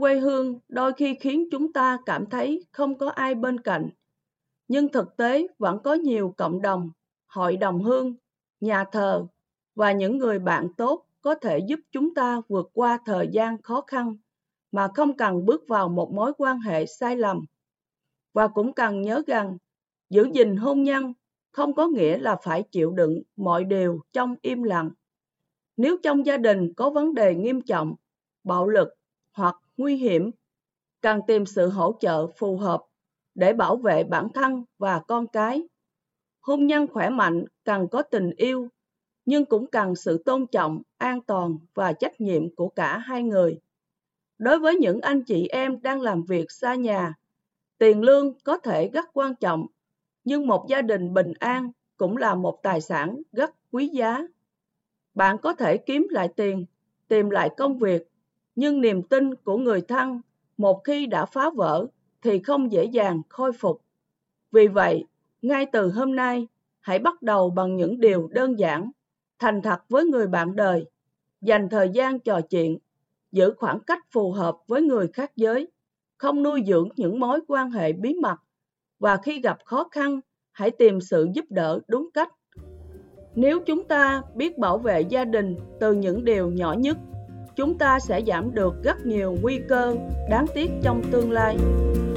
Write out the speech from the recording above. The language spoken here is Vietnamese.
quê hương đôi khi khiến chúng ta cảm thấy không có ai bên cạnh, nhưng thực tế vẫn có nhiều cộng đồng, hội đồng hương, nhà thờ và những người bạn tốt có thể giúp chúng ta vượt qua thời gian khó khăn mà không cần bước vào một mối quan hệ sai lầm. Và cũng cần nhớ rằng, giữ gìn hôn nhân không có nghĩa là phải chịu đựng mọi điều trong im lặng. Nếu trong gia đình có vấn đề nghiêm trọng, bạo lực hoặc nguy hiểm, cần tìm sự hỗ trợ phù hợp để bảo vệ bản thân và con cái. Hôn nhân khỏe mạnh cần có tình yêu, nhưng cũng cần sự tôn trọng, an toàn và trách nhiệm của cả hai người. Đối với những anh chị em đang làm việc xa nhà, tiền lương có thể rất quan trọng, nhưng một gia đình bình an cũng là một tài sản rất quý giá. Bạn có thể kiếm lại tiền, tìm lại công việc, nhưng niềm tin của người thân một khi đã phá vỡ thì không dễ dàng khôi phục. Vì vậy, ngay từ hôm nay, hãy bắt đầu bằng những điều đơn giản, thành thật với người bạn đời, dành thời gian trò chuyện, giữ khoảng cách phù hợp với người khác giới, không nuôi dưỡng những mối quan hệ bí mật, và khi gặp khó khăn, hãy tìm sự giúp đỡ đúng cách. Nếu chúng ta biết bảo vệ gia đình từ những điều nhỏ nhất, chúng ta sẽ giảm được rất nhiều nguy cơ đáng tiếc trong tương lai.